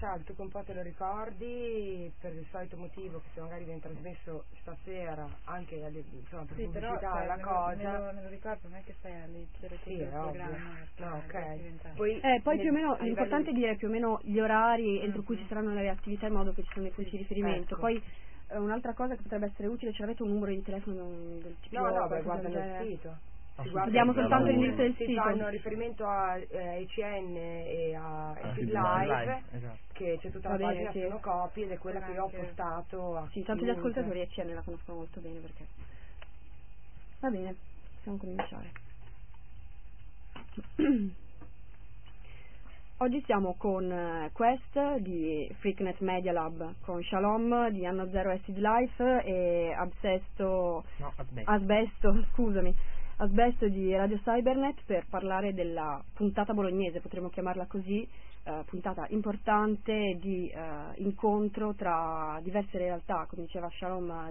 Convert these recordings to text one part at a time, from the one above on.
scelto, che un po' te lo ricordi, per il solito motivo che se magari viene trasmesso stasera anche insomma, per pubblicità la cosa. Me lo ricordo, non è che stai a leggere tutto il programma. No, ok. Poi più o meno l'importante è dire più o meno gli orari entro cui ci saranno le attività, in modo che ci sono dei punti di riferimento. Poi un'altra cosa che potrebbe essere utile, ce l'avete un numero di telefono del TPO? No, guarda nel sito. Diamo soltanto l'indirizzo del sito. Fanno riferimento a ECN e a Feed Live, esatto. Che c'è tutta la pagina, sono copie, ed è quella che io ho postato a tanto gli ascoltatori ECN la conoscono molto bene, perché va bene, possiamo cominciare. Oggi siamo con Quest di Freaknet Media Lab, con Shalom di Anno Zero Acid Life e Asbesto di Radio Cybernet, per parlare della puntata bolognese, potremmo chiamarla così, puntata importante di incontro tra diverse realtà, come diceva Shalom,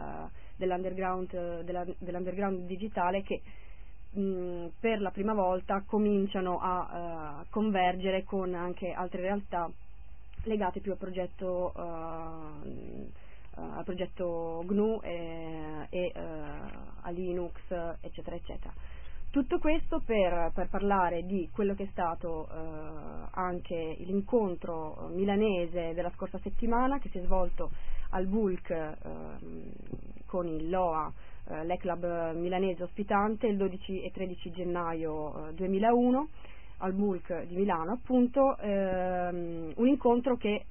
dell'underground digitale, che per la prima volta cominciano a convergere con anche altre realtà legate più al progetto GNU e a Linux, eccetera eccetera. Tutto questo per parlare di quello che è stato anche l'incontro milanese della scorsa settimana, che si è svolto al Bulk con il LOA, l'ECLAB milanese ospitante, il 12 e 13 gennaio 2001 al Bulk di Milano, appunto, un incontro che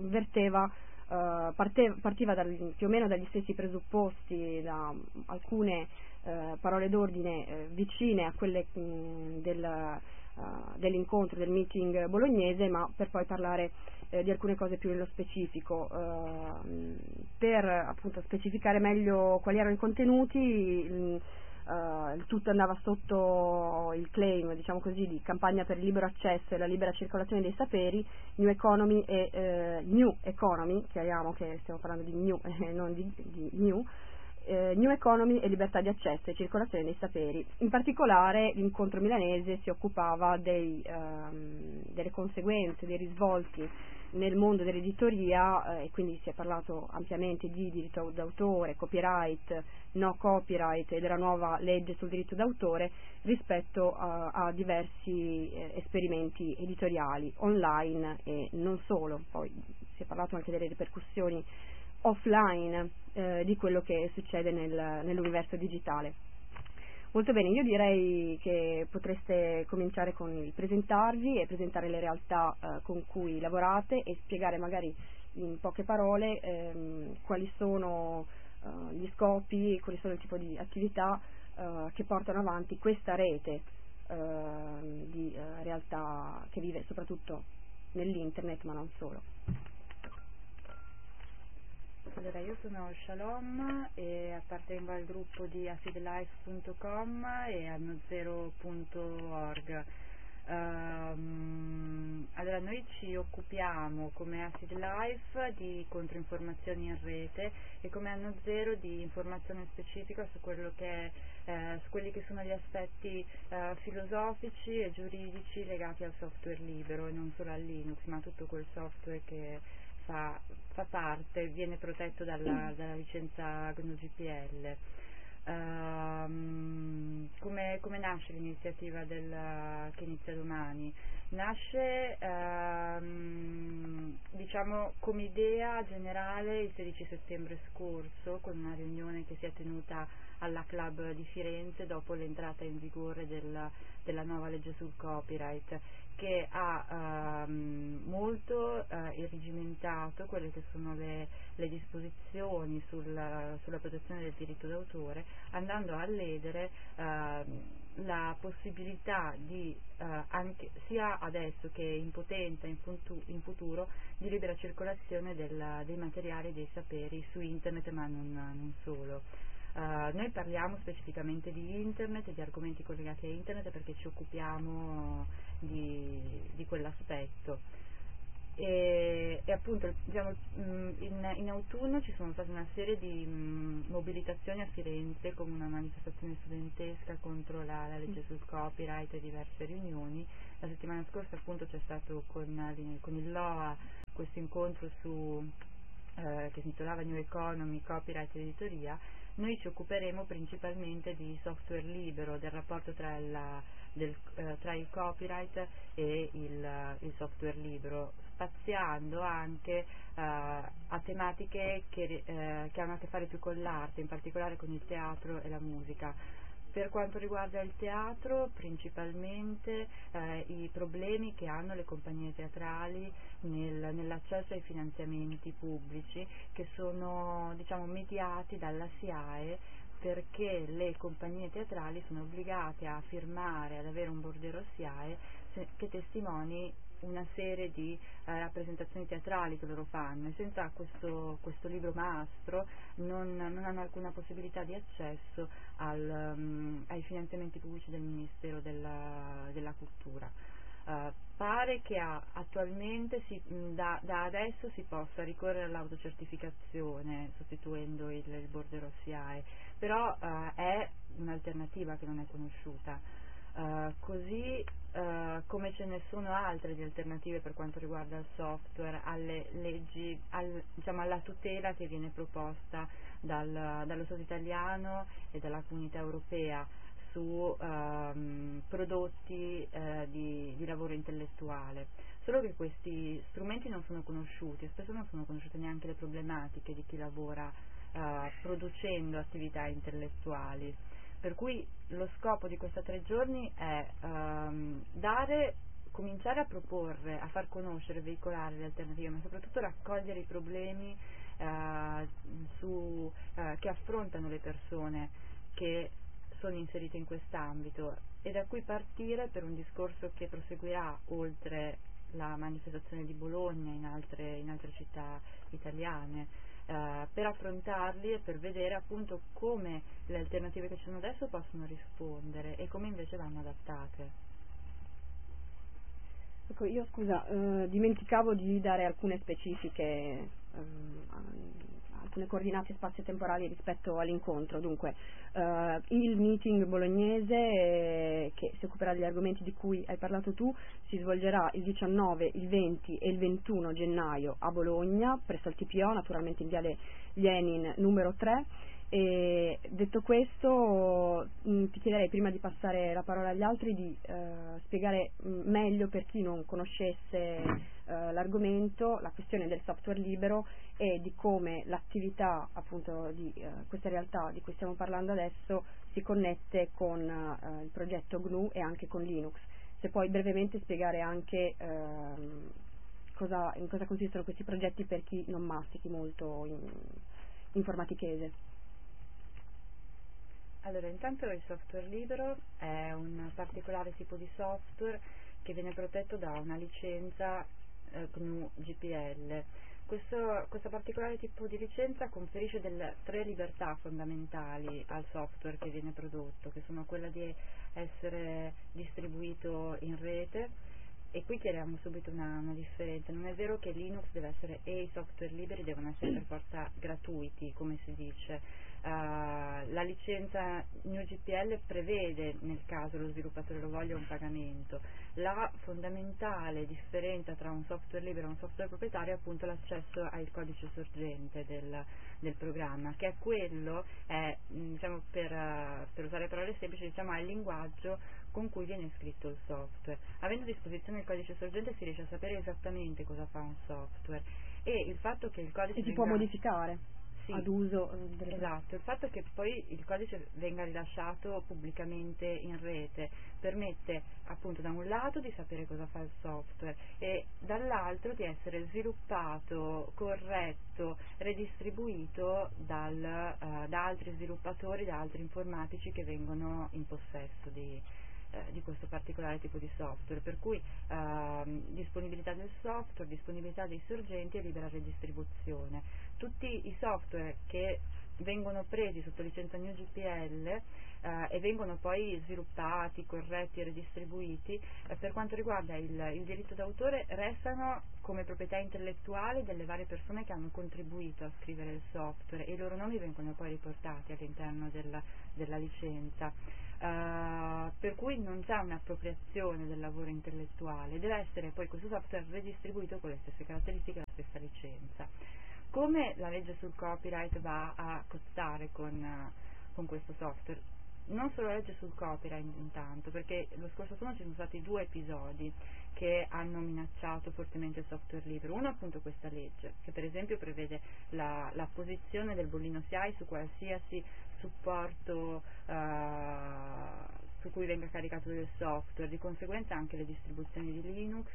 partiva più o meno dagli stessi presupposti, da alcune parole d'ordine vicine a quelle dell'incontro, del meeting bolognese, ma per poi parlare di alcune cose più nello specifico, per appunto specificare meglio quali erano i contenuti. Il tutto andava sotto il claim, diciamo così, di campagna per il libero accesso e la libera circolazione dei saperi, New Economy, chiariamo che stiamo parlando di New e non di New. New Economy e libertà di accesso e circolazione dei saperi. In particolare l'incontro milanese si occupava delle conseguenze, dei risvolti nel mondo dell'editoria, e quindi si è parlato ampiamente di diritto d'autore, copyright, no copyright e della nuova legge sul diritto d'autore rispetto a diversi esperimenti editoriali online e non solo. Poi si è parlato anche delle ripercussioni offline di quello che succede nell'universo digitale. Molto bene, io direi che potreste cominciare con il presentarvi e presentare le realtà con cui lavorate e spiegare magari in poche parole quali sono gli scopi, quali sono il tipo di attività che portano avanti questa rete di realtà che vive soprattutto nell'internet, ma non solo. Allora, io sono Shalom e appartengo al gruppo di acidlife.com e annozero.org. Allora, noi ci occupiamo come Acid Life di controinformazioni in rete e come Anno Zero di informazione specifica su quello che su quelli che sono gli aspetti filosofici e giuridici legati al software libero, e non solo al Linux, ma tutto quel software che fa parte, viene protetto dalla licenza GNU GPL. Come nasce l'iniziativa che inizia domani? Nasce diciamo come idea generale il 16 settembre scorso, con una riunione che si è tenuta alla Club di Firenze dopo l'entrata in vigore della nuova legge sul copyright, che ha molto irrigimentato quelle che sono le disposizioni sulla protezione del diritto d'autore, andando a ledere la possibilità di anche sia adesso che in potenza in futuro di libera circolazione dei materiali e dei saperi su internet, ma non solo. Noi parliamo specificamente di internet e di argomenti collegati a internet perché ci occupiamo di quell'aspetto. E appunto, diciamo, in autunno ci sono state una serie di mobilitazioni a Firenze, come una manifestazione studentesca contro la legge sul copyright e diverse riunioni. La settimana scorsa appunto c'è stato con il LOA questo incontro che si intitolava New Economy, Copyright ed Editoria, noi ci occuperemo principalmente di software libero, del rapporto tra il copyright e il software libero, spaziando anche a tematiche che hanno a che fare più con l'arte, in particolare con il teatro e la musica. Per quanto riguarda il teatro, principalmente i problemi che hanno le compagnie teatrali nell'accesso ai finanziamenti pubblici, che sono, diciamo, mediati dalla SIAE, perché le compagnie teatrali sono obbligate a firmare, ad avere un bordero SIAE che testimoni una serie di rappresentazioni teatrali che loro fanno, e senza questo libro mastro non hanno alcuna possibilità di accesso ai finanziamenti pubblici del Ministero della Cultura. Pare che attualmente da adesso si possa ricorrere all'autocertificazione sostituendo il bordero SIAE, però è un'alternativa che non è conosciuta. Così come ce ne sono altre di alternative per quanto riguarda il software, alle leggi, diciamo alla tutela che viene proposta dallo Stato italiano e dalla Comunità Europea su prodotti di lavoro intellettuale. Solo che questi strumenti non sono conosciuti e spesso non sono conosciute neanche le problematiche di chi lavora producendo attività intellettuali. Per cui lo scopo di questi 3 giorni è cominciare a proporre, a far conoscere, veicolare le alternative, ma soprattutto raccogliere i problemi che affrontano le persone che sono inserite in quest'ambito, e da qui partire per un discorso che proseguirà oltre la manifestazione di Bologna in altre città italiane, per affrontarli e per vedere appunto come le alternative che ci sono adesso possono rispondere e come invece vanno adattate. Ecco, io scusa, dimenticavo di dare alcune specifiche, alcune coordinate spazio-temporali rispetto all'incontro. Dunque, il meeting bolognese che si occuperà degli argomenti di cui hai parlato tu si svolgerà il 19, il 20 e il 21 gennaio a Bologna, presso il TPO, naturalmente in viale Lenin numero 3. E detto questo, ti chiederei, prima di passare la parola agli altri, di spiegare meglio, per chi non conoscesse l'argomento, la questione del software libero e di come l'attività appunto di questa realtà di cui stiamo parlando adesso si connette con il progetto GNU e anche con Linux. Se puoi brevemente spiegare anche in cosa consistono questi progetti per chi non mastichi molto informatichese. Allora, intanto il software libero è un particolare tipo di software che viene protetto da una licenza GNU GPL. Questo particolare tipo di licenza conferisce 3 libertà fondamentali al software che viene prodotto, che sono quella di essere distribuito in rete. E qui chiariamo subito una differenza: non è vero che Linux deve essere, e i software liberi devono essere per forza gratuiti, come si dice. La licenza GNU GPL prevede, nel caso lo sviluppatore lo voglia, un pagamento. La fondamentale differenza tra un software libero e un software proprietario è appunto l'accesso al codice sorgente del programma, che è quello, diciamo, per usare parole semplici, diciamo, è il linguaggio con cui viene scritto il software. Avendo a disposizione il codice sorgente si riesce a sapere esattamente cosa fa un software, e il fatto che il codice si può modificare. Sì, ad uso esatto, il fatto che poi il codice venga rilasciato pubblicamente in rete permette appunto da un lato di sapere cosa fa il software e dall'altro di essere sviluppato, corretto, redistribuito da altri sviluppatori, da altri informatici che vengono in possesso di questo particolare tipo di software, per cui disponibilità del software, disponibilità dei sorgenti e libera redistribuzione. Tutti i software che vengono presi sotto licenza GNU GPL e vengono poi sviluppati, corretti e redistribuiti, per quanto riguarda il diritto d'autore restano come proprietà intellettuale delle varie persone che hanno contribuito a scrivere il software, e i loro nomi vengono poi riportati all'interno della licenza. per cui non c'è un'appropriazione del lavoro intellettuale, deve essere poi questo software redistribuito con le stesse caratteristiche e la stessa licenza. Come la legge sul copyright va a cozzare con questo software? Non solo la legge sul copyright intanto, perché lo scorso autunno ci sono stati 2 episodi che hanno minacciato fortemente il software libero. Uno appunto questa legge, che per esempio prevede la posizione del bollino SIAE su qualsiasi supporto su cui venga caricato del software, di conseguenza anche le distribuzioni di Linux,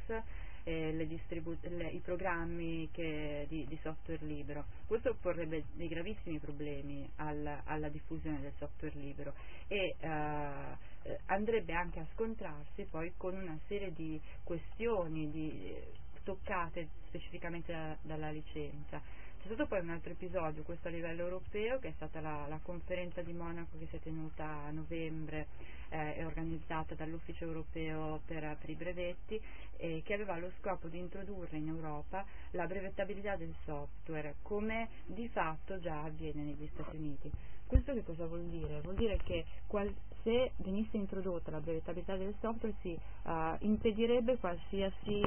i programmi di software libero. Questo porrebbe dei gravissimi problemi alla diffusione del software libero e andrebbe anche a scontrarsi poi con una serie di questioni toccate specificamente dalla licenza. C'è stato poi un altro episodio, questo a livello europeo, che è stata la conferenza di Monaco che si è tenuta a novembre e organizzata dall'Ufficio Europeo per i brevetti, che aveva lo scopo di introdurre in Europa la brevettabilità del software, come di fatto già avviene negli Stati Uniti. Questo che cosa vuol dire? Vuol dire che se venisse introdotta la brevettabilità del software si impedirebbe qualsiasi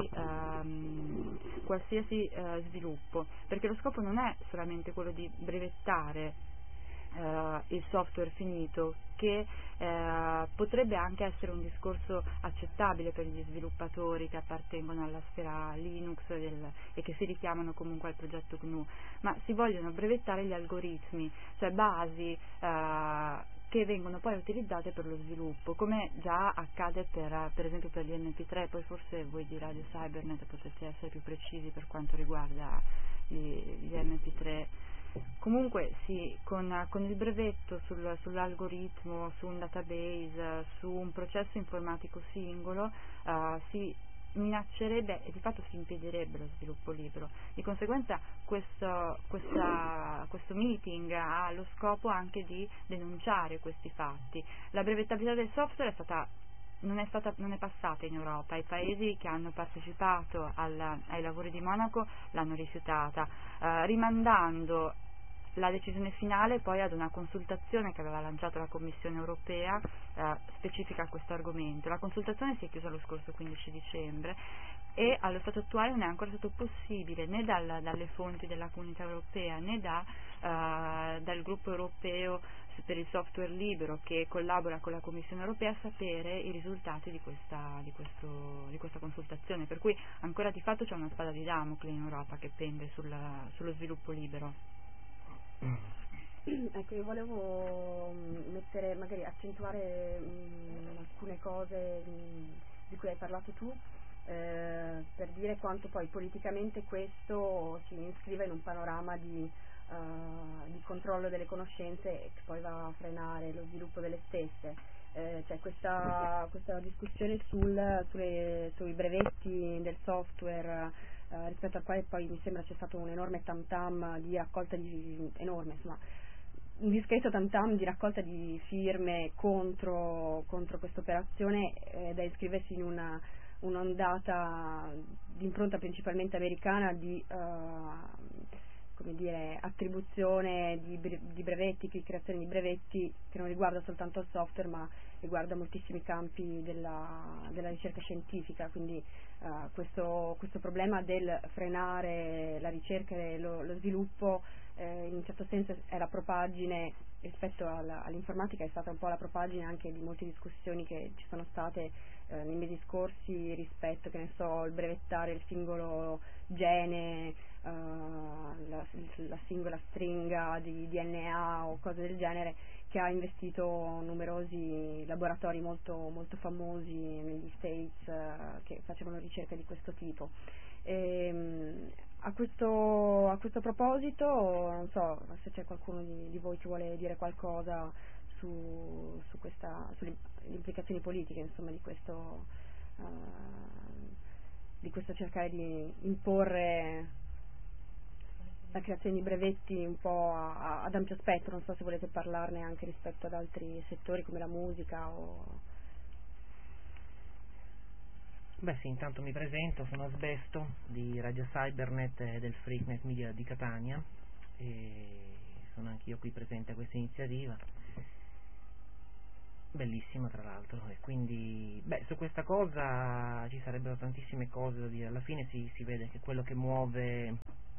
sviluppo, perché lo scopo non è solamente quello di brevettare il software finito, che potrebbe anche essere un discorso accettabile per gli sviluppatori che appartengono alla sfera Linux e che si richiamano comunque al progetto GNU, ma si vogliono brevettare gli algoritmi, cioè basi che vengono poi utilizzate per lo sviluppo, come già accade per esempio per gli MP3. Poi forse voi di Radio Cybernet potete essere più precisi per quanto riguarda gli MP3. Comunque sì, con il brevetto sull'algoritmo, su un database, su un processo informatico singolo, si minaccerebbe e di fatto si impedirebbe lo sviluppo libero. Di conseguenza questo meeting ha lo scopo anche di denunciare questi fatti. La brevettabilità del software non è passata in Europa, i paesi che hanno partecipato ai lavori di Monaco l'hanno rifiutata, rimandando la decisione finale poi ad una consultazione che aveva lanciato la Commissione Europea specifica a questo argomento. La consultazione si è chiusa lo scorso 15 dicembre e allo stato attuale non è ancora stato possibile né dalle fonti della Comunità Europea né dal gruppo europeo per il software libero, che collabora con la Commissione Europea, sapere i risultati di questa consultazione, per cui ancora di fatto c'è una spada di Damocle in Europa che pende sullo sviluppo libero. Ecco, io volevo magari accentuare alcune cose di cui hai parlato tu, per dire quanto poi politicamente questo si iscrive in un panorama di controllo delle conoscenze che poi va a frenare lo sviluppo delle stesse. C'è questa discussione sui brevetti del software, rispetto al quale poi mi sembra c'è stato un enorme tam tam di raccolta un discreto tam tam di raccolta di firme contro questa operazione, da iscriversi in un'ondata di impronta principalmente americana di attribuzione di brevetti, di creazione di brevetti, che non riguarda soltanto il software ma riguarda moltissimi campi della ricerca scientifica. Quindi questo problema del frenare la ricerca e lo sviluppo in un certo senso è la propaggine rispetto all'informatica, è stata un po' la propaggine anche di molte discussioni che ci sono state nei mesi scorsi rispetto, che ne so, il brevettare il singolo gene, la singola stringa di DNA o cose del genere, che ha investito numerosi laboratori molto, molto famosi negli States che facevano ricerca di questo tipo. A questo proposito, non so se c'è qualcuno di voi che vuole dire qualcosa sulle implicazioni politiche, insomma, di questo cercare di imporre la creazione di brevetti un po' ad ampio spettro. Non so se volete parlarne anche rispetto ad altri settori come la musica o... Beh sì, intanto mi presento, sono Asbesto di Radio Cybernet e del Freaknet Media di Catania e sono anch'io qui presente a questa iniziativa. bellissima tra l'altro, e quindi su questa cosa ci sarebbero tantissime cose da dire. Alla fine si vede che quello che muove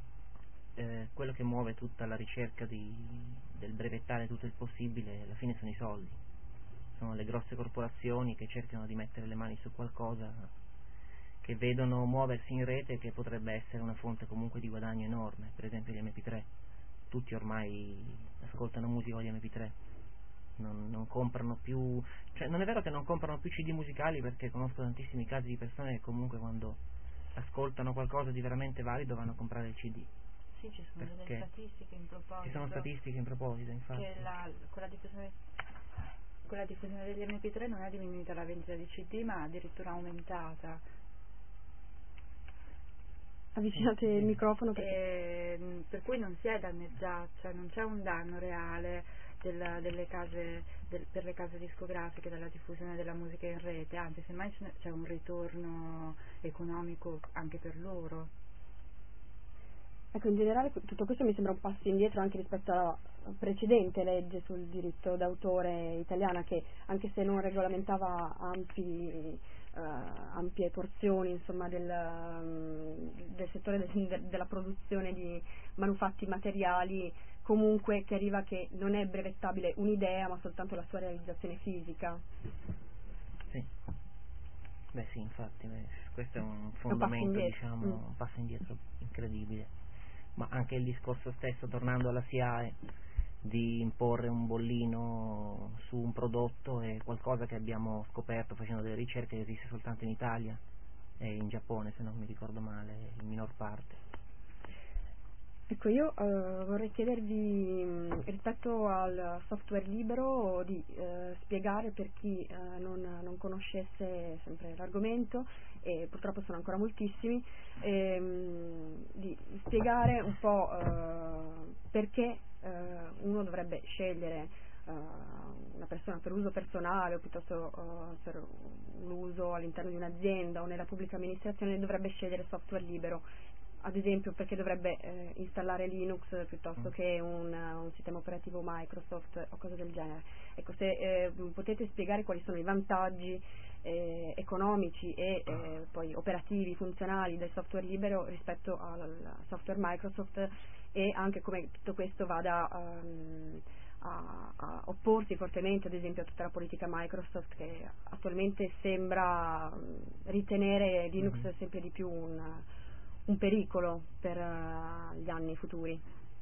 tutta la ricerca del brevettare tutto il possibile alla fine sono i soldi, sono le grosse corporazioni che cercano di mettere le mani su qualcosa che vedono muoversi in rete, che potrebbe essere una fonte comunque di guadagno enorme. Per esempio gli MP3, tutti ormai ascoltano musica con gli MP3, non comprano più, cioè non è vero che non comprano più CD musicali, perché conosco tantissimi casi di persone che comunque quando ascoltano qualcosa di veramente valido vanno a comprare il CD. Sì, ci sono delle statistiche in proposito. Ci sono statistiche in proposito, infatti. Che con la diffusione degli MP3 non è diminuita la vendita di CD, ma addirittura aumentata. Avvicinate il microfono per cui non si è danneggiato, cioè non c'è un danno reale per le case discografiche dalla diffusione della musica in rete, anzi semmai c'è un ritorno economico anche per loro. Ecco, in generale tutto questo mi sembra un passo indietro anche rispetto alla precedente legge sul diritto d'autore italiana, che anche se non regolamentava ampie porzioni, insomma, del settore della produzione di manufatti materiali, comunque chiariva che non è brevettabile un'idea ma soltanto la sua realizzazione fisica. Sì. Sì, infatti, questo è un fondamento, un passo indietro incredibile. Ma anche il discorso stesso, tornando alla SIAE, di imporre un bollino su un prodotto, è qualcosa che abbiamo scoperto facendo delle ricerche che esiste soltanto in Italia e in Giappone, se non mi ricordo male, in minor parte. Ecco, io vorrei chiedervi rispetto al software libero di spiegare, per chi non conoscesse sempre l'argomento, e purtroppo sono ancora moltissimi, di spiegare un po' perché uno dovrebbe scegliere una persona per uso personale o piuttosto per l'uso all'interno di un'azienda o nella pubblica amministrazione dovrebbe scegliere software libero. Ad esempio, perché dovrebbe installare Linux piuttosto che un sistema operativo Microsoft o cose del genere. Ecco, se potete spiegare quali sono i vantaggi economici e poi operativi, funzionali del software libero rispetto al software Microsoft, e anche come tutto questo vada a opporsi fortemente, ad esempio, a tutta la politica Microsoft, che attualmente sembra ritenere Linux sempre di più un pericolo per gli anni futuri.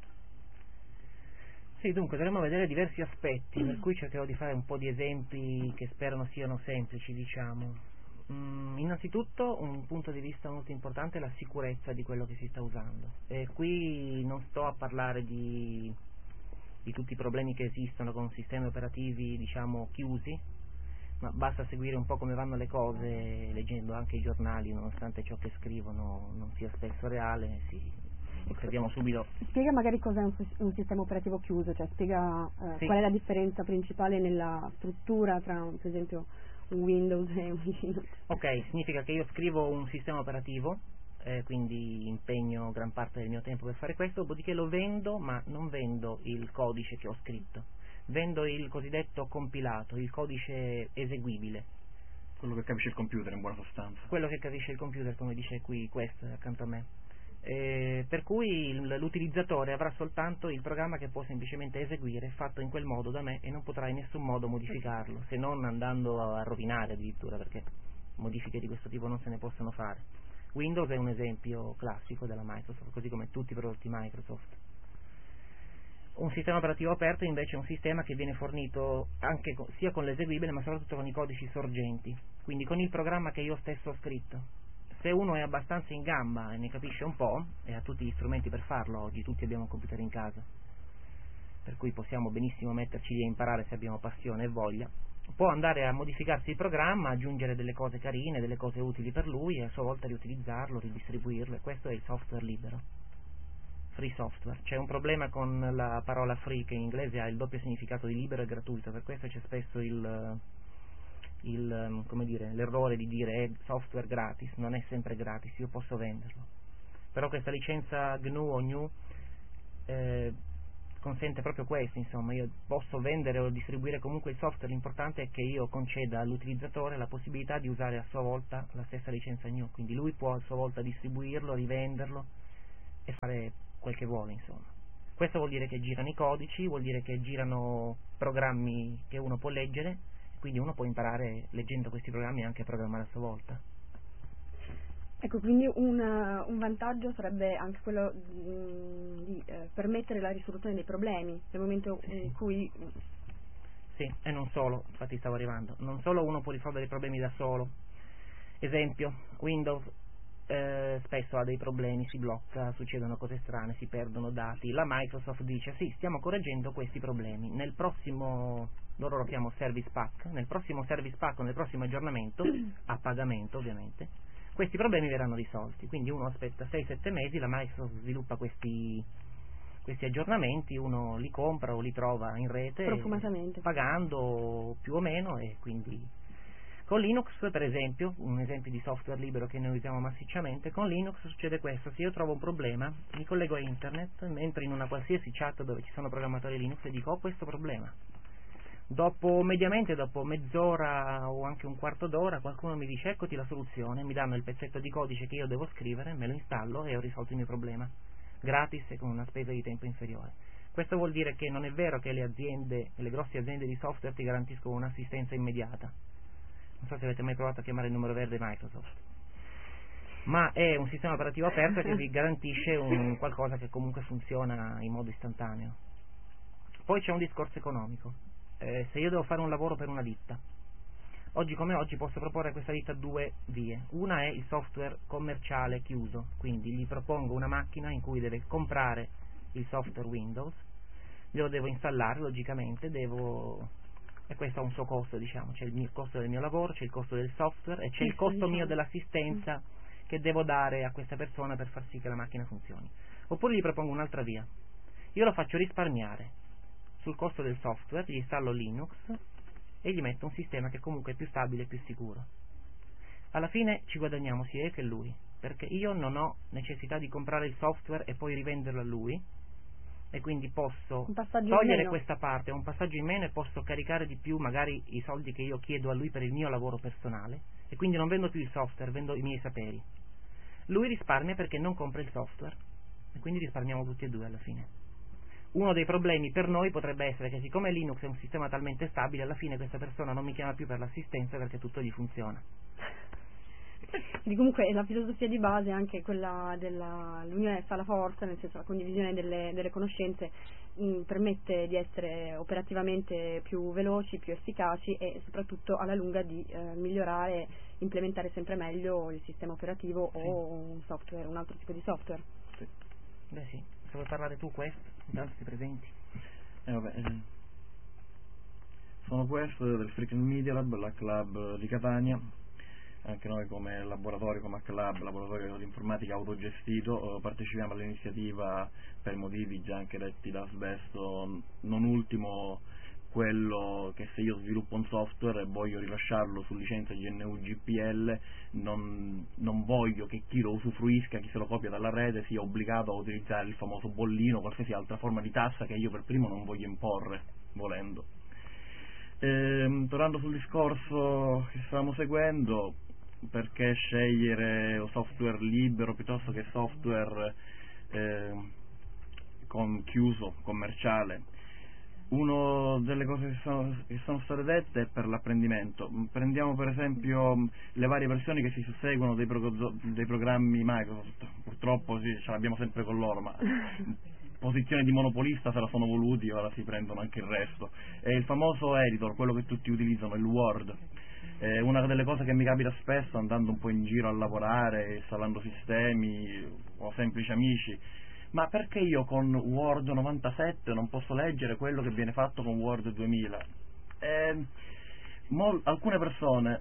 Sì, dunque dovremmo vedere diversi aspetti, per cui cercherò di fare un po' di esempi che spero siano semplici, diciamo. Innanzitutto un punto di vista molto importante è la sicurezza di quello che si sta usando, e qui non sto a parlare di tutti i problemi che esistono con sistemi operativi, diciamo, chiusi, ma basta seguire un po' come vanno le cose leggendo anche i giornali, nonostante ciò che scrivono non sia spesso reale, osserviamo subito. Spiega magari cos'è un sistema operativo chiuso, cioè spiega qual è la differenza principale nella struttura tra, per esempio, un Windows e un Linux. Ok, significa che io scrivo un sistema operativo, quindi impegno gran parte del mio tempo per fare questo, dopodiché lo vendo, ma non vendo il codice che ho scritto, vendo il cosiddetto compilato, il codice eseguibile. Quello che capisce il computer, in buona sostanza. Quello che capisce il computer, come dice qui questo accanto a me. Per cui l'utilizzatore avrà soltanto il programma che può semplicemente eseguire, fatto in quel modo da me, e non potrà in nessun modo modificarlo, se non andando a rovinare addirittura, perché modifiche di questo tipo non se ne possono fare. Windows è un esempio classico della Microsoft, così come tutti i prodotti Microsoft. Un sistema operativo aperto invece è un sistema che viene fornito anche sia con l'eseguibile, ma soprattutto con i codici sorgenti, quindi con il programma che io stesso ho scritto. Se uno è abbastanza in gamba e ne capisce un po', e ha tutti gli strumenti per farlo, oggi tutti abbiamo un computer in casa, per cui possiamo benissimo metterci lì a imparare se abbiamo passione e voglia, può andare a modificarsi il programma, aggiungere delle cose carine, delle cose utili per lui, e a sua volta riutilizzarlo, ridistribuirlo, e questo è il software libero, free software. C'è un problema con la parola free, che in inglese ha il doppio significato di libero e gratuito, per questo c'è spesso l'errore di dire software gratis. Non è sempre gratis, io posso venderlo, però questa licenza GNU o GNU consente proprio questo, insomma, io posso vendere o distribuire comunque il software, l'importante è che io conceda all'utilizzatore la possibilità di usare a sua volta la stessa licenza GNU, quindi lui può a sua volta distribuirlo, rivenderlo e fare quel che vuole, insomma. Questo vuol dire che girano i codici, vuol dire che girano programmi che uno può leggere, quindi uno può imparare leggendo questi programmi anche a programmare a sua volta. Ecco, quindi un vantaggio sarebbe anche quello di permettere la risoluzione dei problemi nel momento in cui... Sì, e non solo, infatti stavo arrivando, non solo uno può risolvere i problemi da solo. Esempio, Windows spesso ha dei problemi, si blocca, succedono cose strane, si perdono dati. La Microsoft dice sì, stiamo correggendo questi problemi. Nel prossimo, loro lo chiamano Service Pack, nel prossimo Service Pack o nel prossimo aggiornamento, a pagamento ovviamente, questi problemi verranno risolti. Quindi uno aspetta 6-7 mesi, la Microsoft sviluppa questi aggiornamenti, uno li compra o li trova in rete pagando più o meno, e quindi con Linux, per esempio, un esempio di software libero che noi usiamo massicciamente, con Linux succede questo: se io trovo un problema, mi collego a internet, entro in una qualsiasi chat dove ci sono programmatori Linux e dico ho questo problema. Mediamente dopo mezz'ora o anche un quarto d'ora qualcuno mi dice eccoti la soluzione, mi danno il pezzetto di codice che io devo scrivere, me lo installo e ho risolto il mio problema, gratis e con una spesa di tempo inferiore. Questo vuol dire che non è vero che le grosse aziende di software ti garantiscono un'assistenza immediata. Non so se avete mai provato a chiamare il numero verde Microsoft, ma è un sistema operativo aperto che vi garantisce qualcosa che comunque funziona in modo istantaneo. Poi c'è un discorso economico. Se io devo fare un lavoro per una ditta, oggi come oggi posso proporre a questa ditta due vie. Una è il software commerciale chiuso, quindi gli propongo una macchina in cui deve comprare il software Windows, glielo devo installare logicamente, e questo ha un suo costo, diciamo, c'è il costo del mio lavoro, c'è il costo del software e c'è il costo mio dell'assistenza che devo dare a questa persona per far sì che la macchina funzioni. Oppure gli propongo un'altra via, io lo faccio risparmiare sul costo del software, gli installo Linux e gli metto un sistema che comunque è più stabile e più sicuro. Alla fine ci guadagniamo sia io che lui, perché io non ho necessità di comprare il software e poi rivenderlo a lui, e quindi posso togliere questa parte, è un passaggio in meno, e posso caricare di più magari i soldi che io chiedo a lui per il mio lavoro personale, e quindi non vendo più il software, vendo i miei saperi. Lui risparmia perché non compra il software e quindi risparmiamo tutti e due alla fine. Uno dei problemi per noi potrebbe essere che siccome Linux è un sistema talmente stabile, alla fine questa persona non mi chiama più per l'assistenza perché tutto gli funziona. Quindi comunque la filosofia di base è anche quella dell'unione fa la forza, nel senso la condivisione delle conoscenze permette di essere operativamente più veloci, più efficaci e soprattutto alla lunga di migliorare, implementare sempre meglio il sistema operativo o un altro tipo di software. Sì. Beh sì, se vuoi parlare tu questo, intanto ti presenti. Sono questo del Freaking Media Lab, la club di Catania. Anche noi come laboratorio, come Club, laboratorio di informatica autogestito, partecipiamo all'iniziativa per motivi già anche detti da Asbesto, non ultimo quello che se io sviluppo un software e voglio rilasciarlo su licenza GNU GPL, non voglio che chi lo usufruisca, chi se lo copia dalla rete, sia obbligato a utilizzare il famoso bollino o qualsiasi altra forma di tassa che io per primo non voglio imporre, volendo. Tornando sul discorso che stavamo seguendo, perché scegliere software libero piuttosto che software chiuso, commerciale? Una delle cose che sono state dette è per l'apprendimento. Prendiamo per esempio le varie versioni che si susseguono dei programmi Microsoft, purtroppo sì, ce l'abbiamo sempre con loro, ma posizione di monopolista se la sono voluti, ora si prendono anche il resto. E il famoso editor, quello che tutti utilizzano, il Word. Una delle cose che mi capita spesso andando un po' in giro a lavorare, installando sistemi o semplici amici: ma perché io con Word 97 non posso leggere quello che viene fatto con Word 2000? Alcune persone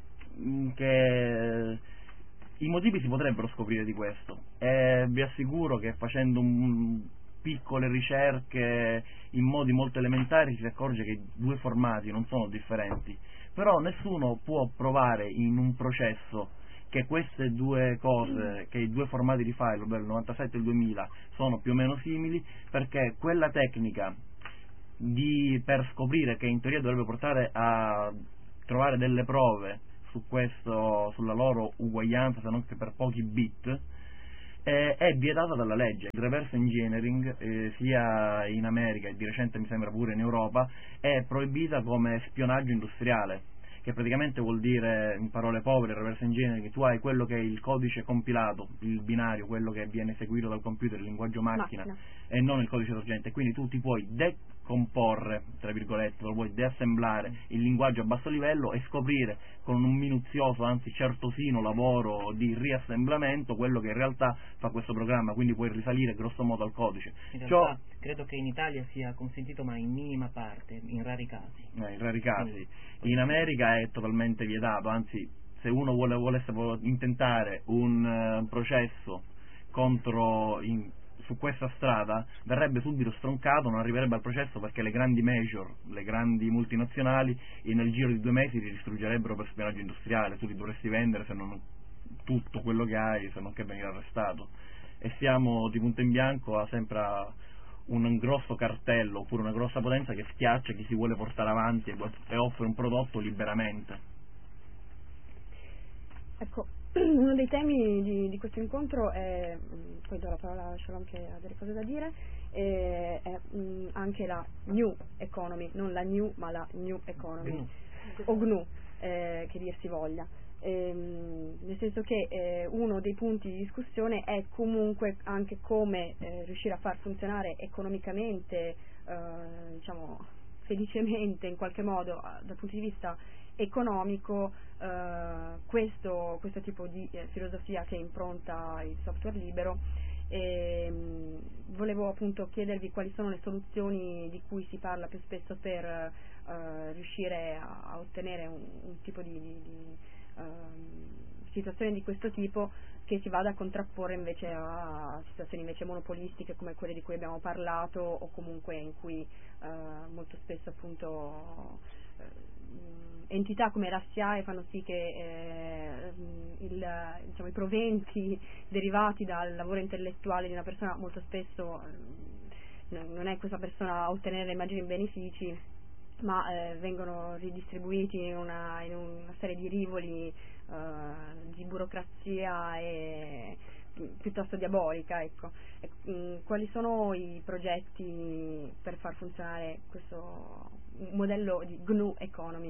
che i motivi si potrebbero scoprire di questo, e vi assicuro che facendo piccole ricerche in modi molto elementari si accorge che i due formati non sono differenti, però nessuno può provare in un processo che queste due cose, che i due formati di file, ovvero il 97 e il 2000, sono più o meno simili, perché quella tecnica per scoprire, che in teoria dovrebbe portare a trovare delle prove su questo, sulla loro uguaglianza, se non che per pochi bit, è vietata dalla legge. Il reverse engineering, sia in America e di recente mi sembra pure in Europa, è proibita come spionaggio industriale, che praticamente vuol dire, in parole povere, il reverse engineering, che tu hai quello che è il codice compilato, il binario, quello che viene eseguito dal computer, il linguaggio macchina, e non il codice sorgente, quindi tu ti puoi decomporre, tra virgolette, lo puoi deassemblare il linguaggio a basso livello e scoprire con un minuzioso, anzi certosino lavoro di riassemblamento quello che in realtà fa questo programma, quindi puoi risalire grosso modo al codice. In realtà credo che in Italia sia consentito, ma in minima parte, in rari casi. In rari casi. In America è totalmente vietato, anzi, se uno volesse intentare un processo su questa strada, verrebbe subito stroncato, non arriverebbe al processo, perché le grandi major, le grandi multinazionali, nel giro di 2 mesi ti distruggerebbero per spionaggio industriale. Tu li dovresti vendere, se non tutto quello che hai, se non che venire arrestato. E siamo di punto in bianco sempre a un grosso cartello oppure una grossa potenza che schiaccia chi si vuole portare avanti e offre un prodotto liberamente. Ecco, uno dei temi di questo incontro è, poi do la parola a Shalom che ha delle cose da dire, è anche la New Economy, non la New ma la New Economy, o GNU, che dir si voglia. Nel senso che uno dei punti di discussione è comunque anche come riuscire a far funzionare economicamente, diciamo felicemente in qualche modo, dal punto di vista economico, questo tipo di filosofia che impronta il software libero. Volevo appunto chiedervi quali sono le soluzioni di cui si parla più spesso per riuscire a ottenere un tipo di situazione di questo tipo, che si vada a contrapporre invece a situazioni invece monopolistiche come quelle di cui abbiamo parlato, o comunque in cui molto spesso appunto entità come la SIAE fanno sì che diciamo, i proventi derivati dal lavoro intellettuale di una persona molto spesso non è questa persona a ottenere i maggiori benefici, ma vengono ridistribuiti in una serie di rivoli di burocrazia piuttosto diabolica, ecco. Quali sono i progetti per far funzionare questo modello di GNU Economy?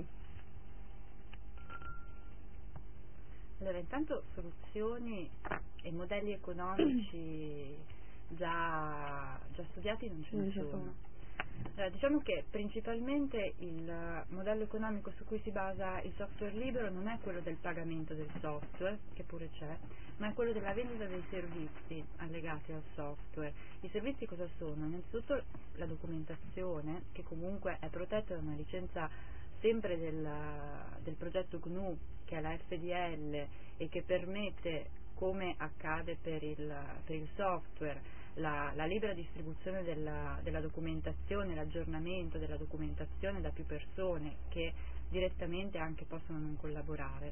Allora, intanto soluzioni e modelli economici già studiati non ce ne sono. Diciamo che principalmente il modello economico su cui si basa il software libero non è quello del pagamento del software, che pure c'è, ma è quello della vendita dei servizi allegati al software. I servizi cosa sono? Innanzitutto la documentazione, che comunque è protetta da una licenza sempre del progetto GNU, che è la FDL, e che permette, come accade per il software, la libera distribuzione della documentazione, l'aggiornamento della documentazione da più persone che direttamente anche possono non collaborare.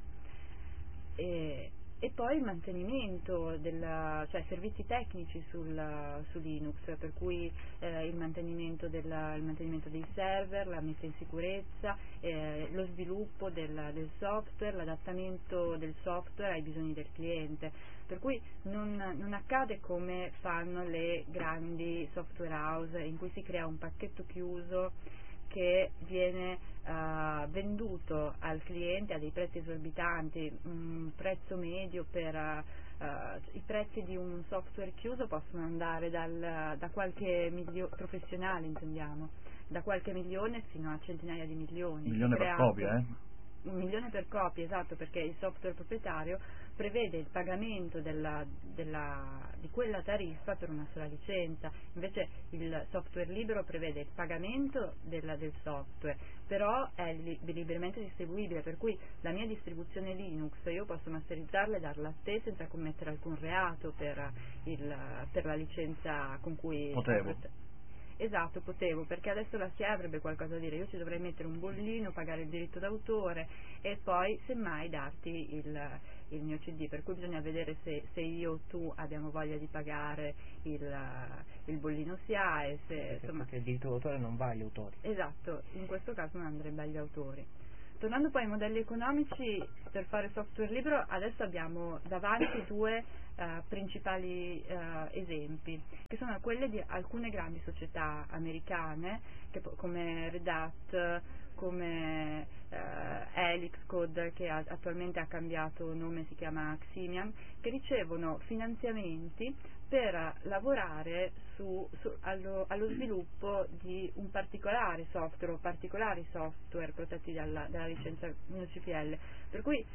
E poi il mantenimento cioè servizi tecnici su Linux, per cui il mantenimento dei server, la messa in sicurezza, lo sviluppo del software, l'adattamento del software ai bisogni del cliente, per cui non accade come fanno le grandi software house, in cui si crea un pacchetto chiuso che viene venduto al cliente a dei prezzi esorbitanti, un prezzo medio i prezzi di un software chiuso possono andare da qualche professionale, intendiamo, da qualche milione fino a centinaia di milioni. 1 milione per copia, 1 milione per copie, esatto, perché il software proprietario prevede il pagamento di quella tariffa per una sola licenza, invece il software libero prevede il pagamento del software, però è liberamente distribuibile, per cui la mia distribuzione Linux io posso masterizzarla e darla a te senza commettere alcun reato per la licenza con cui... Esatto, potevo, perché adesso la SIAE avrebbe qualcosa da dire, io ci dovrei mettere un bollino, pagare il diritto d'autore e poi semmai darti il mio CD, per cui bisogna vedere se io o tu abbiamo voglia di pagare il bollino SIAE, insomma, perché il diritto d'autore non va agli autori. Esatto, in questo caso non andrebbe agli autori. Tornando poi ai modelli economici, per fare software libero adesso abbiamo davanti due principali esempi, che sono quelli di alcune grandi società americane, come Red Hat, come Helix Code, che attualmente ha cambiato nome, si chiama Ximian, che ricevono finanziamenti per lavorare allo sviluppo di un particolare software o particolari software protetti dalla licenza GPL, per cui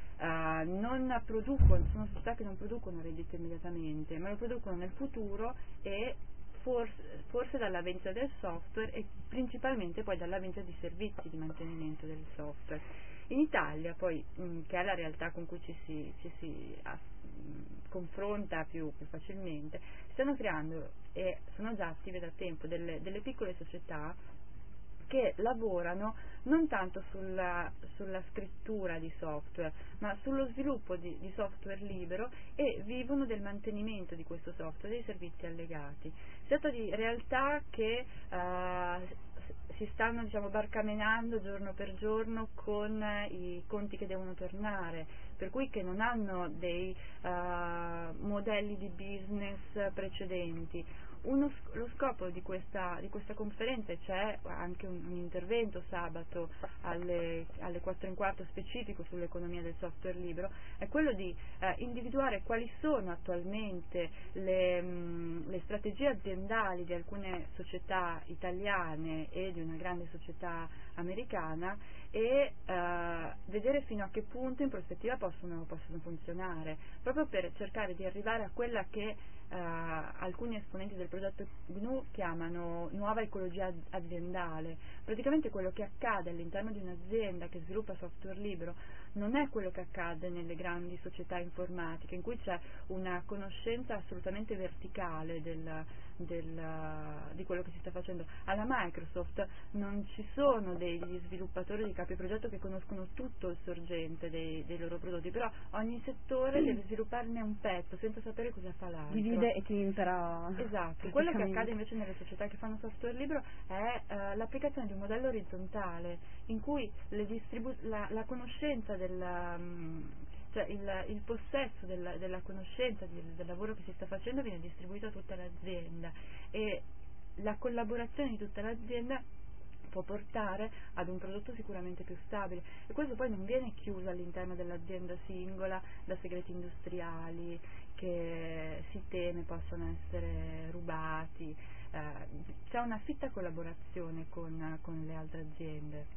sono società che non producono reddito immediatamente, ma lo producono nel futuro e forse dalla vendita del software e principalmente poi dalla vendita di servizi di mantenimento del software. In Italia poi, che è la realtà con cui ci si confronta più facilmente, si stanno creando e sono già attive da tempo delle piccole società che lavorano non tanto sulla scrittura di software, ma sullo sviluppo di software libero e vivono del mantenimento di questo software, dei servizi allegati. Si tratta di realtà che si stanno barcamenando giorno per giorno con i conti che devono tornare, per cui che non hanno dei modelli di business precedenti. Lo scopo di questa conferenza, e c'è anche un intervento sabato alle 4:15 specifico sull'economia del software libero, è quello di individuare quali sono attualmente le strategie aziendali di alcune società italiane e di una grande società americana e vedere fino a che punto in prospettiva possono funzionare, proprio per cercare di arrivare a quella che alcuni esponenti del progetto GNU chiamano nuova ecologia aziendale. Praticamente quello che accade all'interno di un'azienda che sviluppa software libero non è quello che accade nelle grandi società informatiche, in cui c'è una conoscenza assolutamente verticale di quello che si sta facendo. Alla Microsoft non ci sono degli sviluppatori di capi progetto che conoscono tutto il sorgente dei loro prodotti, però ogni settore deve svilupparne un pezzo senza sapere cosa fa l'altro. Divide e timpera. Esatto. Quello che accade invece nelle società che fanno software libero è l'applicazione di un modello orizzontale in cui la conoscenza cioè il possesso della conoscenza del lavoro che si sta facendo viene distribuito a tutta l'azienda e la collaborazione di tutta l'azienda può portare ad un prodotto sicuramente più stabile, e questo poi non viene chiuso all'interno dell'azienda singola da segreti industriali che si teme possano essere rubati. C'è una fitta collaborazione con le altre aziende.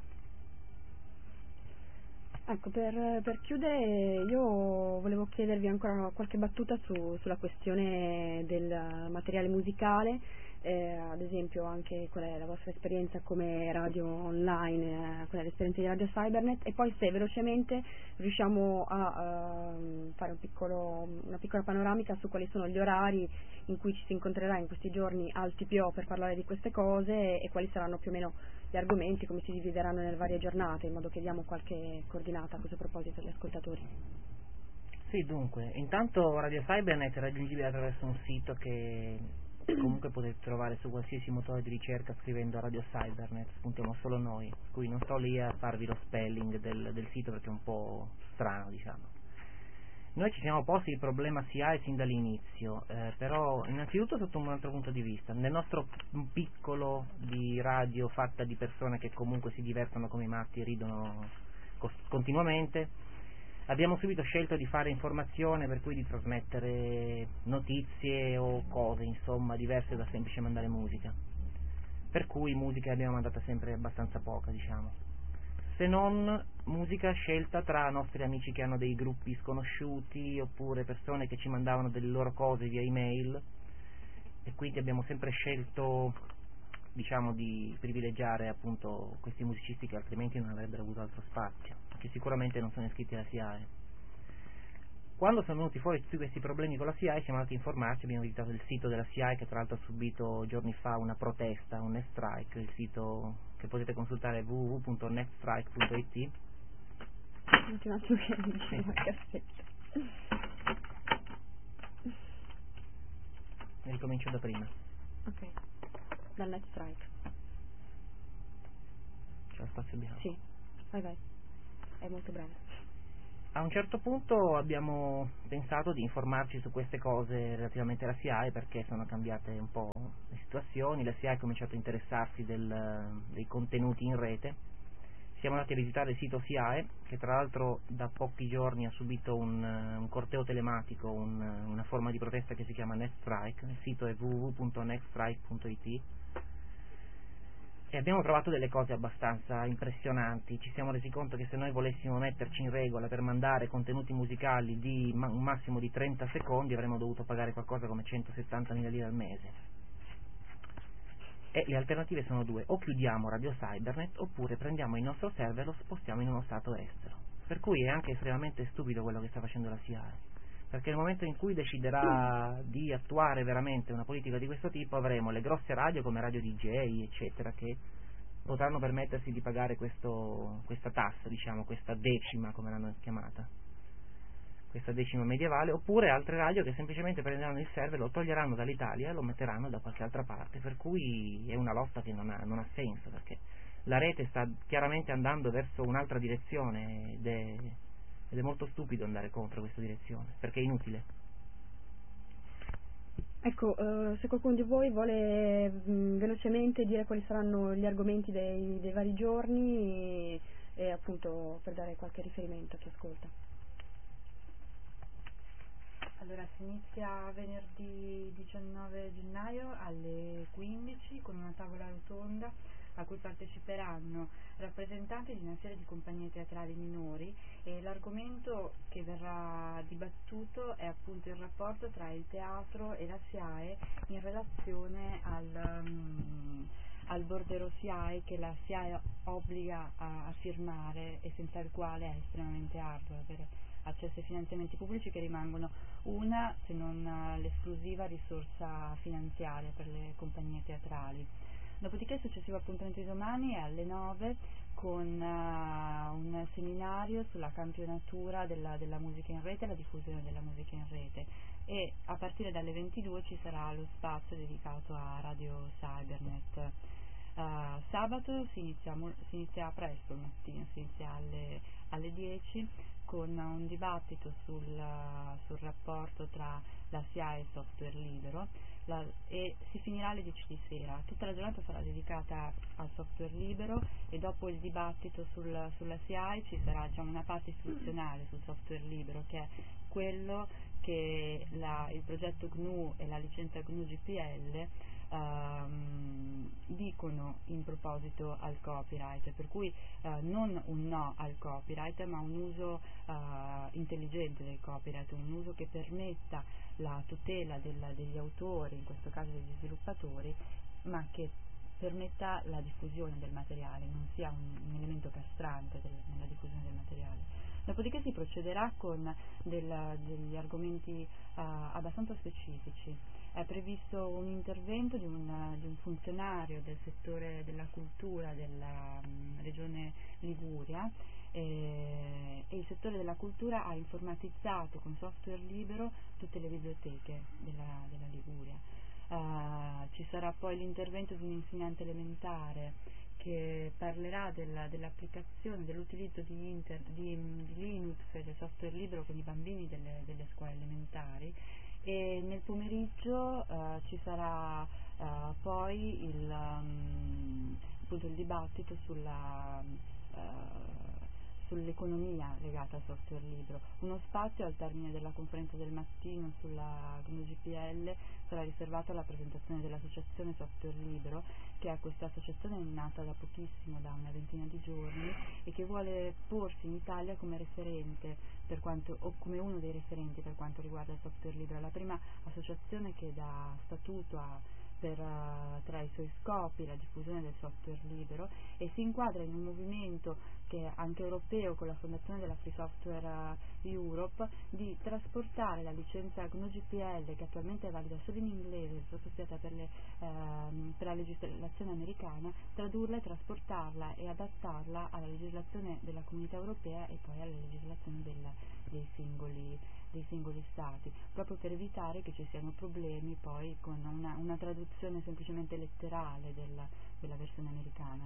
Ecco, per chiudere io volevo chiedervi ancora qualche battuta sulla questione del materiale musicale, ad esempio anche qual è la vostra esperienza come radio online, qual è l'esperienza di Radio Cybernet, e poi se velocemente riusciamo a fare una piccola panoramica su quali sono gli orari in cui ci si incontrerà in questi giorni al TPO per parlare di queste cose e quali saranno più o meno gli argomenti, come si divideranno nelle varie giornate, in modo che diamo qualche coordinata a questo proposito agli ascoltatori. Sì, dunque, intanto Radio Cybernet è raggiungibile attraverso un sito che comunque potete trovare su qualsiasi motore di ricerca scrivendo Radio Cybernet, spuntiamo solo noi, per cui non sto lì a farvi lo spelling del sito perché è un po' strano, diciamo. Noi ci siamo posti il problema SIAE sin dall'inizio, però innanzitutto sotto un altro punto di vista. Nel nostro piccolo di radio fatta di persone che comunque si divertono come i matti e ridono continuamente, abbiamo subito scelto di fare informazione, per cui di trasmettere notizie o cose, insomma, diverse da semplice mandare musica. Per cui musica abbiamo mandata sempre abbastanza poca, diciamo. Se non musica scelta tra nostri amici che hanno dei gruppi sconosciuti oppure persone che ci mandavano delle loro cose via email, e quindi abbiamo sempre scelto, diciamo, di privilegiare appunto questi musicisti che altrimenti non avrebbero avuto altro spazio, che sicuramente non sono iscritti alla SIAE. Quando sono venuti fuori tutti questi problemi con la SIAE siamo andati a informarci, abbiamo visitato il sito della SIAE, che tra l'altro ha subito giorni fa una protesta, un netstrike, il sito che potete consultare è www.netstrike.it. E ricomincio da prima. Ok, dal Net Strike. C'è lo spazio bianco. Sì, vai, è molto breve. A un certo punto abbiamo pensato di informarci su queste cose relativamente alla SIAE, perché sono cambiate un po' le situazioni, la SIAE ha cominciato a interessarsi dei contenuti in rete. Siamo andati a visitare il sito SIAE, che tra l'altro da pochi giorni ha subito un corteo telematico, una forma di protesta che si chiama NetStrike. Il sito è www.netstrike.it e abbiamo trovato delle cose abbastanza impressionanti. Ci siamo resi conto che se noi volessimo metterci in regola per mandare contenuti musicali di un massimo di 30 secondi avremmo dovuto pagare qualcosa come 170.000 lire al mese. E le alternative sono due: o chiudiamo Radio Cybernet oppure prendiamo il nostro server e lo spostiamo in uno stato estero. Per cui è anche estremamente stupido quello che sta facendo la SIAE, perché nel momento in cui deciderà di attuare veramente una politica di questo tipo avremo le grosse radio come Radio DJ eccetera che potranno permettersi di pagare questa tassa, diciamo, questa decima, come l'hanno chiamata, questa decima medievale, oppure altre radio che semplicemente prenderanno il server, lo toglieranno dall'Italia e lo metteranno da qualche altra parte, per cui è una lotta che non ha senso, perché la rete sta chiaramente andando verso un'altra direzione ed è molto stupido andare contro questa direzione, perché è inutile. Ecco, se qualcuno di voi vuole velocemente dire quali saranno gli argomenti dei vari giorni e appunto per dare qualche riferimento a chi ascolta. Allora, si inizia venerdì 19 gennaio alle 15 con una tavola rotonda a cui parteciperanno rappresentanti di una serie di compagnie teatrali minori, e l'argomento che verrà dibattuto è appunto il rapporto tra il teatro e la SIAE in relazione al bordero SIAE che la SIAE obbliga a firmare e senza il quale è estremamente arduo avere accesso ai finanziamenti pubblici, che rimangono una, se non l'esclusiva, risorsa finanziaria per le compagnie teatrali. Dopodiché il successivo appuntamento di domani è alle 9 con un seminario sulla campionatura della musica in rete e la diffusione della musica in rete, e a partire dalle 22 ci sarà lo spazio dedicato a Radio Cybernet. Sabato si inizia presto, il mattino, si inizia alle 10 con un dibattito sul rapporto tra la SIAE e il software libero, e si finirà alle 10 di sera. Tutta la giornata sarà dedicata al software libero, e dopo il dibattito sulla SIAE ci sarà, diciamo, una parte istituzionale sul software libero, che è quello che il progetto GNU e la licenza GNU GPL dicono in proposito al copyright, per cui non un no al copyright, ma un uso intelligente del copyright, un uso che permetta la tutela degli autori, in questo caso degli sviluppatori, ma che permetta la diffusione del materiale, non sia un elemento castrante nella diffusione del materiale. Dopodiché si procederà con degli argomenti abbastanza specifici. È previsto un intervento di un funzionario del settore della cultura della regione Liguria, e il settore della cultura ha informatizzato con software libero tutte le biblioteche della Liguria. Ci sarà poi l'intervento di un insegnante elementare che parlerà dell'applicazione, dell'utilizzo di Linux e del software libero con i bambini delle scuole elementari, e nel pomeriggio ci sarà poi appunto il dibattito sull'economia legata al software libero. Uno spazio al termine della conferenza del mattino sulla GNU GPL sarà riservato alla presentazione dell'associazione Software Libero, che è questa associazione nata da pochissimo, da una ventina di giorni, e che vuole porsi in Italia come referente o come uno dei referenti per quanto riguarda il software libero. La prima associazione che dà statuto tra i suoi scopi la diffusione del software libero, e si inquadra in un movimento che è anche europeo, con la fondazione della Free Software Europe, di trasportare la licenza GNU GPL, che attualmente è valida solo in inglese, sottoscritta per la legislazione americana, tradurla e trasportarla e adattarla alla legislazione della Comunità Europea e poi alla legislazione dei singoli dei singoli stati, proprio per evitare che ci siano problemi poi con una traduzione semplicemente letterale della versione americana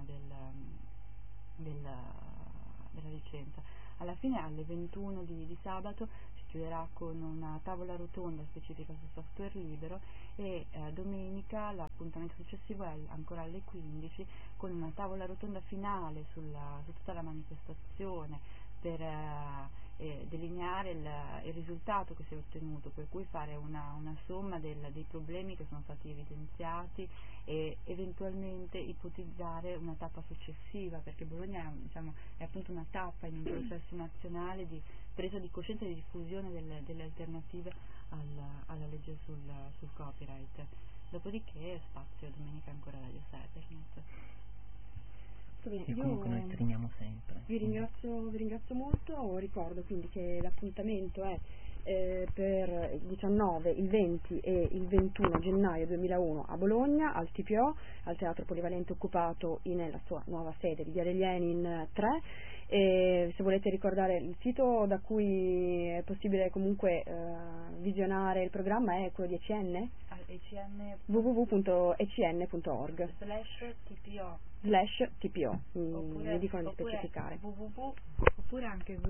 della licenza. Alla fine alle 21 di sabato si chiuderà con una tavola rotonda specifica sul software libero e domenica l'appuntamento successivo è ancora alle 15 con una tavola rotonda finale su tutta la manifestazione per delineare il risultato che si è ottenuto, per cui fare una somma dei problemi che sono stati evidenziati e eventualmente ipotizzare una tappa successiva, perché Bologna è appunto una tappa in un processo nazionale di presa di coscienza e di diffusione delle alternative alla legge sul copyright. Dopodiché spazio domenica ancora Radio Cybernet. Sì, comunque noi triniamo sempre. Vi ringrazio molto, ricordo quindi che l'appuntamento è per il 19, il 20 e il 21 gennaio 2001 a Bologna, al TPO, al Teatro Polivalente occupato nella sua nuova sede di Via degli Lenin 3. E se volete ricordare il sito da cui è possibile comunque visionare il programma è quello di ECN? www.ecn.org /TPO mi dicono di specificare oppure anche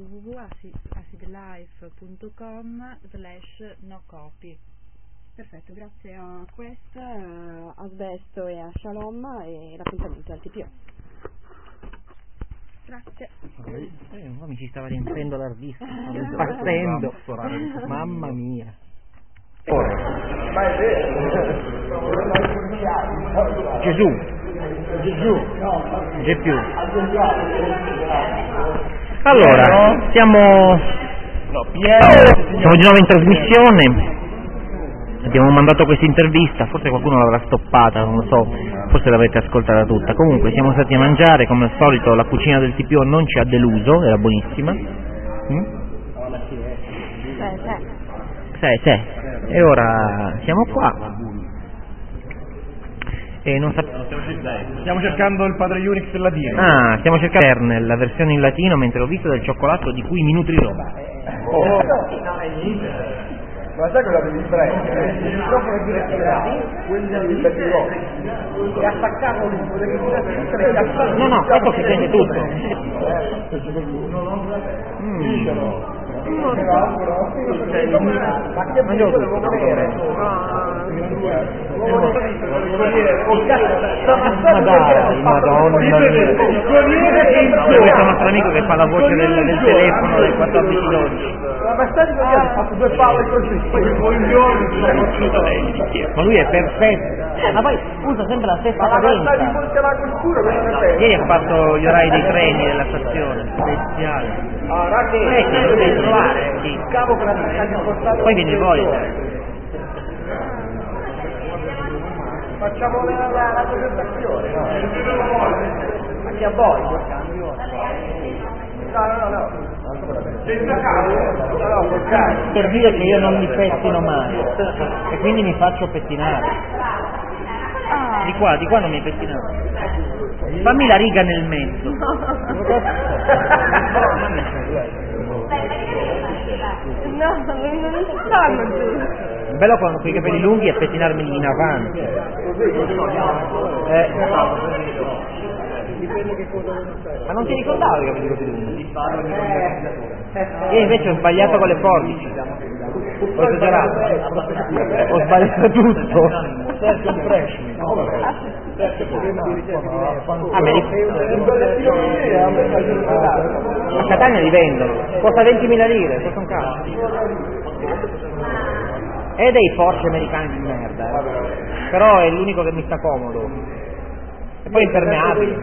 www.acidlife.com/nocopy. Perfetto, grazie a Quest, a Asbesto e a Shalom, e l'appuntamento è al TPO. Grazie. Mi ci stava riempiendo l'hard disk, impazzendo, mamma mia. Gesù, allora siamo di nuovo in trasmissione. Abbiamo mandato questa intervista, forse qualcuno l'avrà stoppata, non lo so, forse l'avrete ascoltata tutta. Comunque siamo stati a mangiare, come al solito la cucina del TPO non ci ha deluso, era buonissima. Sì. E ora siamo qua. E non stiamo cercando il padre Unix latino. Stiamo cercando kernel, la versione in latino, mentre ho visto del cioccolato di cui mi nutrirò. Ma sai cosa devi prendere? Il microfono direttamente, quindi devi e attaccarlo lì, No, questo si sente tutto. Ma che bello devo vedere? Ma dai, madonna mia. Questo nostro amico che fa la voce del telefono del 1412. Ma stai ha fatto 2 palle così. Ma lui è perfetto. Ma poi usa sempre la stessa cadenza. Ieri ha fatto gli orari dei treni della stazione, speciale. Lo devi trovare, sì. Poi viene il Voyager. Facciamo la presentazione, no? Anche a voi. No. Senza cavo? No, per dire che io non mi pettino mai e quindi mi faccio pettinare. Di qua non mi pettinare. Fammi la riga nel mezzo. No, non ci stanno giù. Bello con quei capelli lunghi e pettinarmi in avanti. Ma non ti ricordavo i capelli così lunghi? Io invece ho sbagliato con le forbici. Ho esagerato. Ho sbagliato tutto. A Catania li vendono, costa 20.000 lire, costa un cazzo. È dei Porsche americani di merda, però è l'unico che mi sta comodo. E poi impermeabile.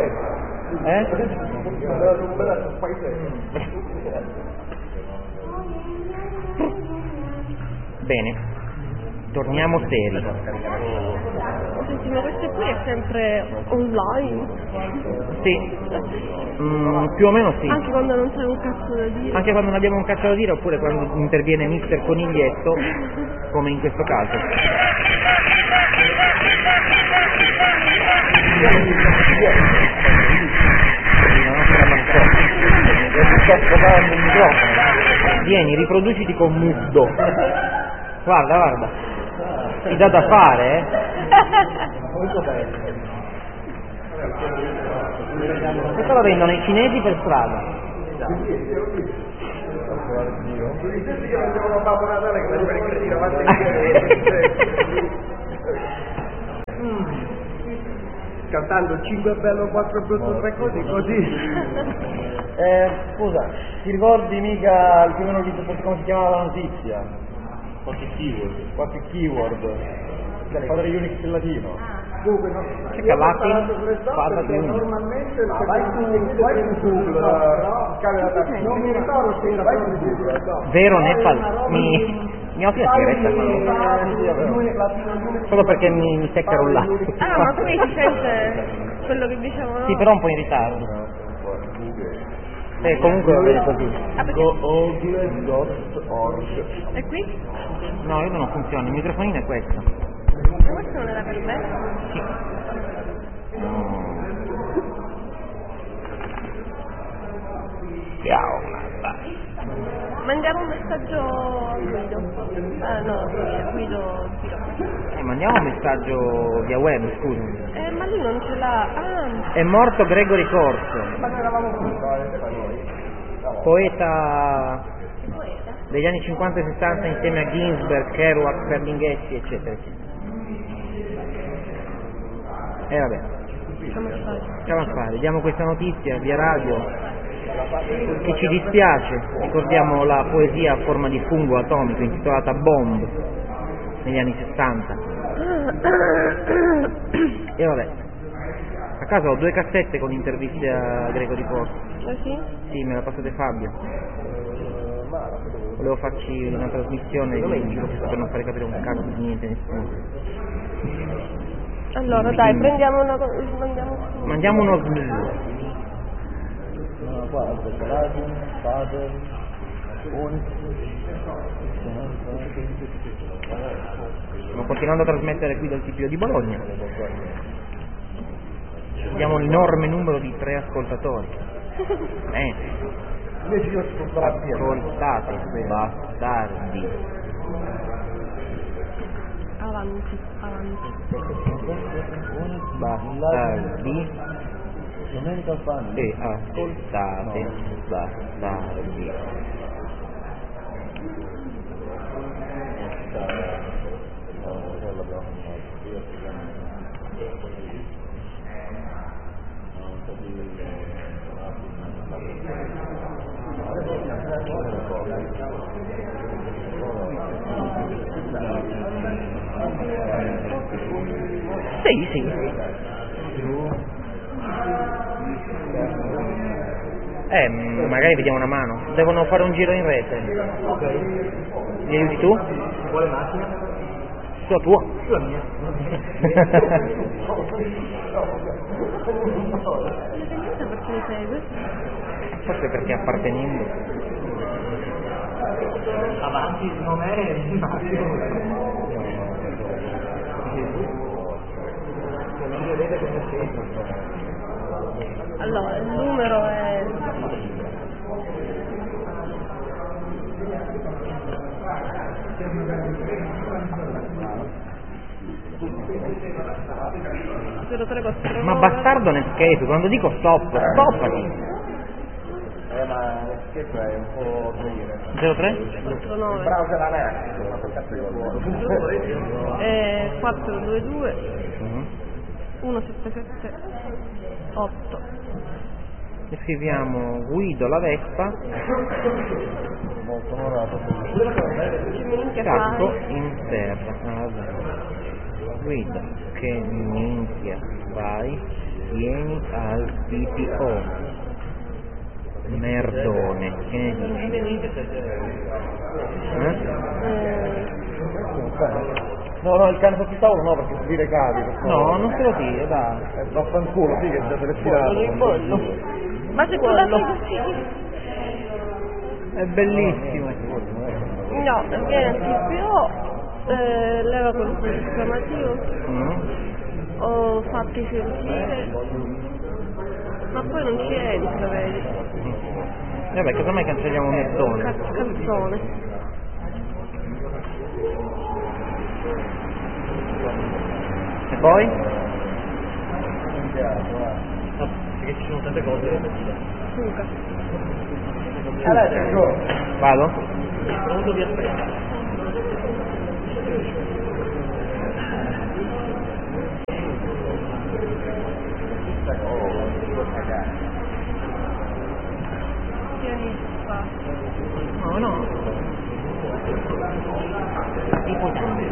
Bene, torniamo seri. Senti, ma questo qui è sempre online? Sì, più o meno sì. Anche quando non c'è un cazzo da dire? Anche quando non abbiamo un cazzo da dire, oppure quando interviene Mister Coniglietto, come in questo caso. La nostra mascotte. Sto scopando il microfono. Vieni, riproduciti con Muddo. Guarda. Ti dà da fare, Molto bene. Questo lo vendono i cinesi per strada. Cantando 5 bello, 4 brutto, 3 così. Scusa, ti ricordi mica il primo come si chiamava la notizia? Qualche keyword. Del padre Unix in latino. C'è Cavati? Parla di Unix. Normalmente vai su Google, non mi ricordo se era vai su Google. Vero Nepal? Mi offri la sigaretta? Solo perché mi secca rullato. Ah, ma qui si sente quello che diciamo? Sì, però un po' in ritardo. Comunque va bene così. E qui? No, io non funziona, il microfonino è questo. Ma questo non era per me? Sì. Ciao, Mandiamo un messaggio a Guido. Ah no, Guido. Mandiamo un messaggio via web, scusami. Ma lui non ce l'ha. Ah. È morto Gregory Corso. Ma noi eravamo qui, poeta degli anni 50 e 60 insieme a Ginsberg, Kerouac, Ferlinghetti, eccetera, eccetera. E vabbè. Facciamo fare, diamo questa notizia via radio che ci dispiace, ricordiamo la poesia a forma di fungo atomico intitolata Bomb negli anni 60. E vabbè, a caso ho 2 cassette con interviste a Gregory Corso. Sì? Sì, me la passate Fabio. Volevo farci una trasmissione di questo per non fare capire un cazzo di niente a nessuno. Allora dai, mandiamo uno smillo. Stiamo continuando a trasmettere qui dal Tipio di Bologna. Abbiamo un enorme numero di 3 ascoltatori. Ascoltate, bastardi. Avanti. Bastardi. E ascoltate, bastardi. Sì. Magari vediamo una mano. Devono fare un giro in rete. Ok. Mi aiuti tu? Quale macchina? La tua. La mia. Perché le segue? Forse perché appartenendo. Avanti, non è il massimo. Non vedete come sei. Allora, il numero è 0349. Ma bastardo Netscape, quando dico stop, stoppati. Ma Netscape è un po' 03? 49. Browser anesso. 422 177 8. E scriviamo Guido la Vespa. Molto onorato. Che minchia Casco fai? in terra. Guido, che minchia fai? Vieni al TPO. Merdone, che ne dici? No, il cane sotto il tavolo no, perché si tira i cavi. No, non te lo dire, dai. Vaffanculo, sì, che già te l'hai tirato. Ma se quello È bellissimo. no, viene al TPO, leva quel punto esclamativo, ho fatto i sentire, ma poi non ci edita, vedi? Vabbè, casomai cancelliamo mezz'ora. Canzone. E poi? Perché ci sono tante cose da dire. Fuga. Vado? Pronto, vi aspetto. No. Importante.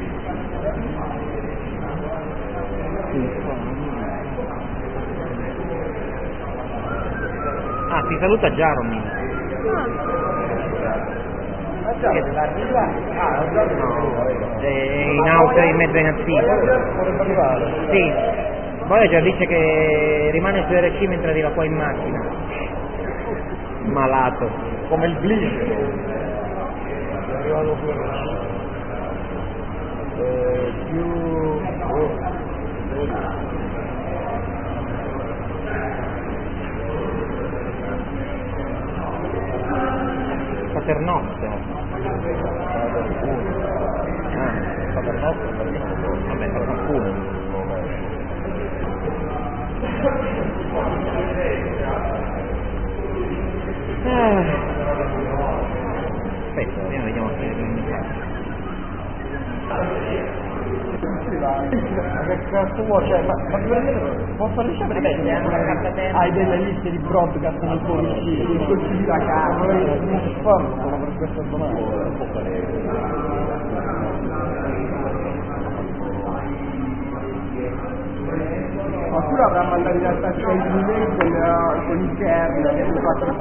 Ah, ti saluta Jaromir. È in Austria in mezzo ai nazisti. Sì. Voyager dice che rimane su RC mentre arriva qua in macchina. Malato. Come il Blitz. È arrivato su RC. Paternoster. Paternoster. Vabbè, fa qualcuno. Aspetta, vediamo se Ma che cazzo vuoi? Cioè, ma posso ricevere hai delle liste di broadcast nel tuo PC, in quel PC da casa, non si fanno solo per questa Oppure avrà mandato in realtà il email con il kernel che ha fatto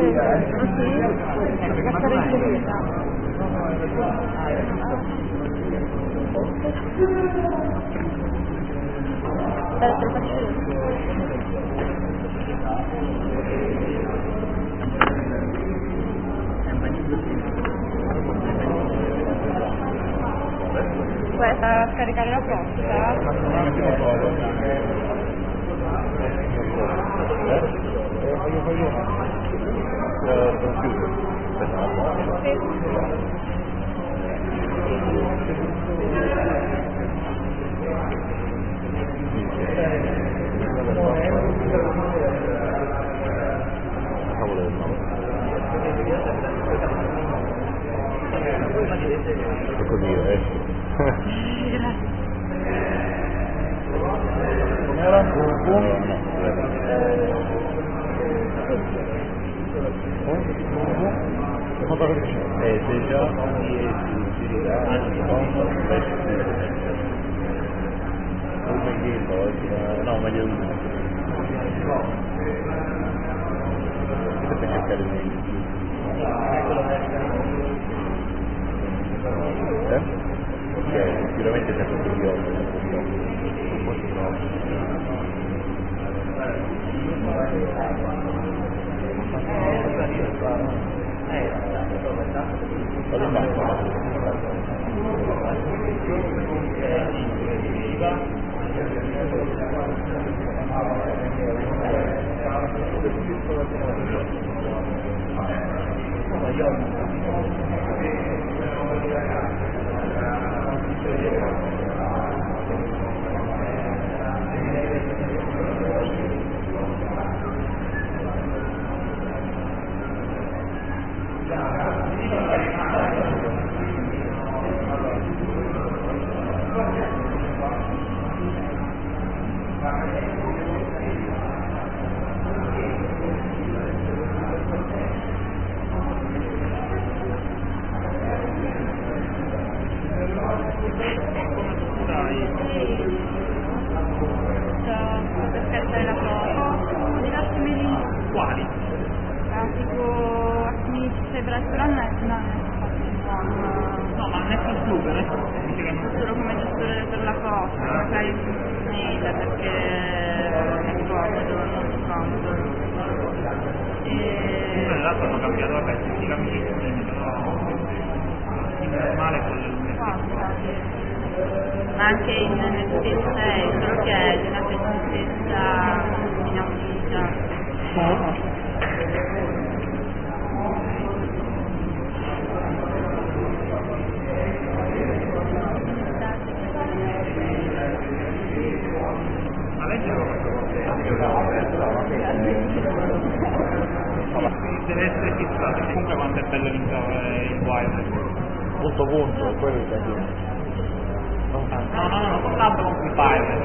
Puoi scaricare la posta? Così adesso. Com'era? Déjà no, meglio uno. Potete cercare meglio. Ok, sicuramente sempre più di oggi. Un po' di ma anche nel PS6, solo che è di una consistenza inaudita. Comunque quanto è bello vincere il wild. Punto, quello è il casino. No, non l'altro con il Bayern.